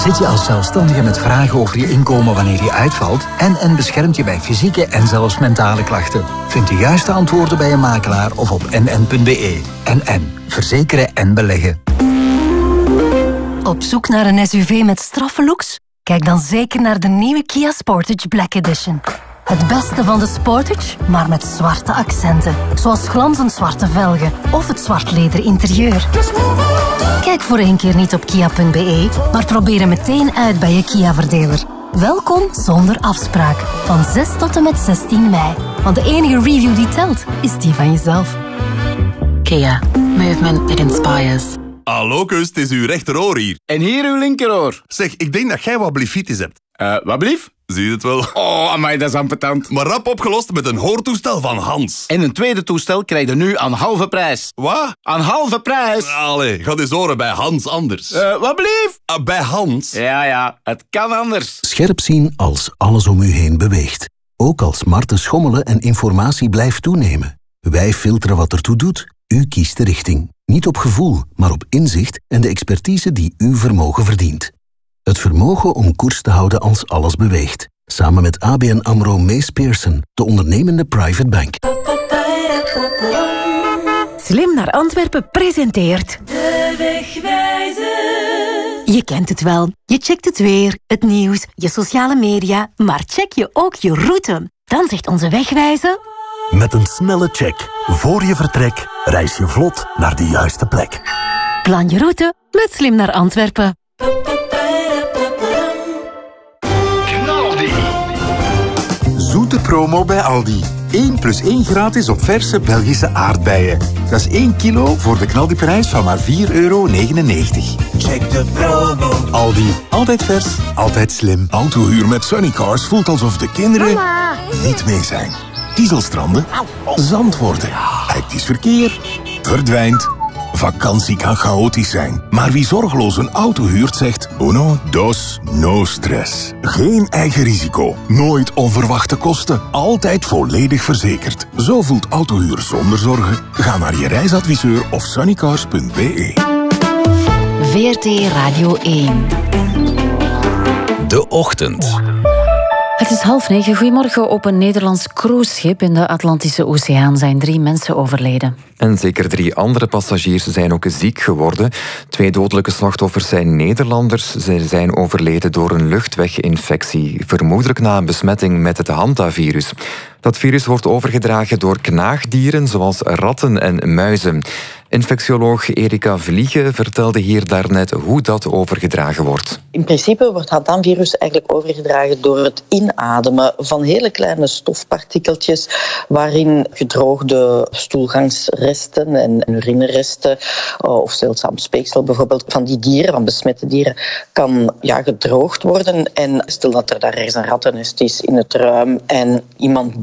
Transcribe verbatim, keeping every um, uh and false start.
Zit je als zelfstandige met vragen over je inkomen wanneer je uitvalt? N N beschermt je bij fysieke en zelfs mentale klachten. Vind de juiste antwoorden bij een makelaar of op n n punt b e. N N. Verzekeren en beleggen. Op zoek naar een S U V met straffe looks? Kijk dan zeker naar de nieuwe Kia Sportage Black Edition. Het beste van de Sportage, maar met zwarte accenten. Zoals glanzend zwarte velgen of het zwart leder interieur. Kijk voor één keer niet op kia punt b e, maar probeer hem meteen uit bij je Kia-verdeler. Welkom zonder afspraak. Van zes tot en met zestien mei. Want de enige review die telt, is die van jezelf. Kia. Movement that inspires. Hallo kus, het is uw rechteroor hier. En hier uw linkeroor. Zeg, ik denk dat jij wat blefitis hebt. Eh, uh, wat blief? Zie je het wel? Oh, amai, dat is ambetant. Maar rap opgelost met een hoortoestel van Hans. En een tweede toestel krijg je nu aan halve prijs. Wat? Aan halve prijs? Allee, ga eens horen bij Hans anders. Eh, uh, wat blief? Uh, bij Hans? Ja, ja, het kan anders. Scherp zien als alles om u heen beweegt. Ook als markten schommelen en informatie blijft toenemen. Wij filteren wat ertoe doet. U kiest de richting. Niet op gevoel, maar op inzicht en de expertise die uw vermogen verdient. Het vermogen om koers te houden als alles beweegt. Samen met A B N AMRO Mees Pearson, de ondernemende private bank. Slim naar Antwerpen presenteert... De Wegwijzer. Je kent het wel. Je checkt het weer, het nieuws, je sociale media, maar check je ook je route. Dan zegt onze Wegwijzer... Met een snelle check voor je vertrek reis je vlot naar de juiste plek. Plan je route met Slim naar Antwerpen. Knaldi. Zoete promo bij Aldi. één plus één gratis op verse Belgische aardbeien. Dat is één kilo voor de knaldiprijs van maar vier euro negenennegentig. Check de promo. Aldi. Altijd vers, altijd slim. Autohuur met Sunnycars voelt alsof de kinderen Mama. niet mee zijn. Dieselstranden, zand worden. Hectisch verkeer, verdwijnt. Vakantie kan chaotisch zijn. Maar wie zorgeloos een auto huurt zegt... Uno, dos, no stress. Geen eigen risico. Nooit onverwachte kosten. Altijd volledig verzekerd. Zo voelt autohuur zonder zorgen. Ga naar je reisadviseur of sunnycars punt b e. V R T Radio één. De Ochtend. Het is half negen. Goedemorgen. Op een Nederlands cruiseschip in de Atlantische Oceaan zijn drie mensen overleden. En zeker drie andere passagiers zijn ook ziek geworden. Twee dodelijke slachtoffers zijn Nederlanders. Ze zijn overleden door een luchtweginfectie, vermoedelijk na een besmetting met het hantavirus. Dat virus wordt overgedragen door knaagdieren zoals ratten en muizen. Infectioloog Erika Vliegen vertelde hier daarnet hoe dat overgedragen wordt. In principe wordt hantavirus eigenlijk overgedragen door het inademen van hele kleine stofpartikeltjes waarin gedroogde stoelgangsresten en urineresten of zeldzaam speeksel bijvoorbeeld van die dieren, van besmette dieren, kan ja, gedroogd worden. En stel dat er daar ergens een rattennest is in het ruim en iemand